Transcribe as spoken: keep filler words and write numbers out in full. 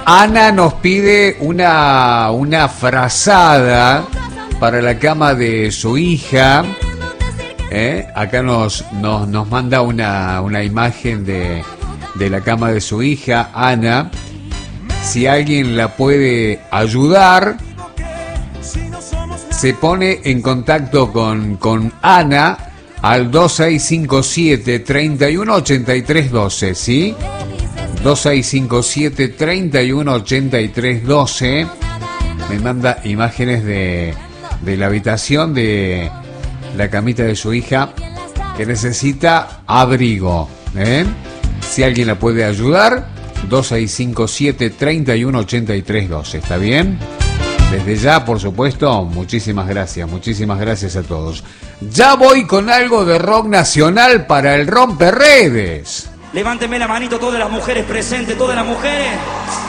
Ana nos pide una, una frazada para la cama de su hija. ¿Eh? Acá nos, nos, nos manda una, una imagen de, de la cama de su hija, Ana. Si alguien la puede ayudar, se pone en contacto con, con Ana al dos seis cinco siete, treinta y uno ochenta y tres doce, ¿sí? dos seis cinco siete, treinta y uno ochenta y tres doce. Me manda imágenes de, de la habitación de la camita de su hija, que necesita abrigo, ¿eh? Si alguien la puede ayudar, dos seis cinco siete, treinta y uno ochenta y tres doce, ¿está bien? Desde ya, por supuesto, muchísimas gracias, muchísimas gracias a todos. Ya voy con algo de rock nacional para el romperredes. Levánteme la manito todas las mujeres presentes, todas las mujeres.